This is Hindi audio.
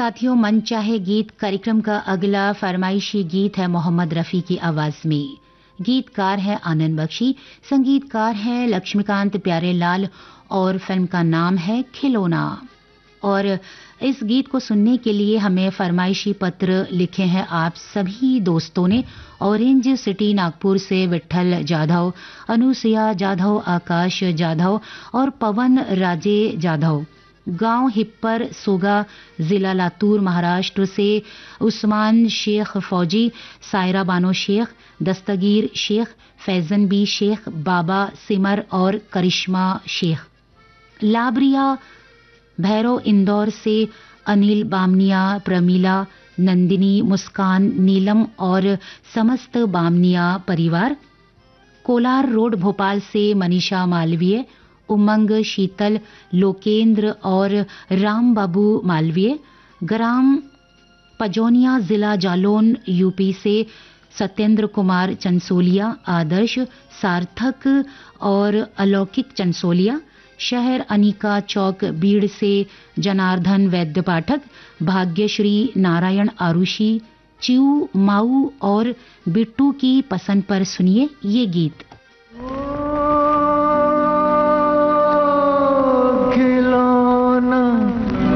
साथियों, मन चाहे गीत कार्यक्रम का अगला फरमाइशी गीत है मोहम्मद रफ़ी की आवाज में। गीतकार है आनंद बख्शी, संगीतकार है लक्ष्मीकांत प्यारेलाल और फिल्म का नाम है खिलौना। और इस गीत को सुनने के लिए हमें फरमाइशी पत्र लिखे हैं आप सभी दोस्तों ने। ऑरेंज सिटी नागपुर से विट्ठल जाधव, अनुसुया जाधव, आकाश जाधव और पवन राजे जाधव। गांव हिप्पर सोगा, जिला लातूर, महाराष्ट्र से उस्मान शेख फौजी, सायरा बानो शेख, दस्तगीर शेख, फैजन बी शेख, बाबा सिमर और करिश्मा शेख। लाबरिया भैरव इंदौर से अनिल बामनिया, प्रमीला, नंदिनी, मुस्कान, नीलम और समस्त बामनिया परिवार। कोलार रोड भोपाल से मनीषा मालवीय, उमंग, शीतल, लोकेंद्र और राम बाबू मालवीय। ग्राम पजौनिया, जिला जालौन, यूपी से सत्येंद्र कुमार चंसोलिया, आदर्श, सार्थक और अलौकिक चंसोलिया। शहर अनिका चौक, बीड़ से जनार्दन वैद्य पाठक, भाग्यश्री, नारायण आरुषि, च्यू, माऊ और बिट्टू की पसंद पर सुनिए ये गीत।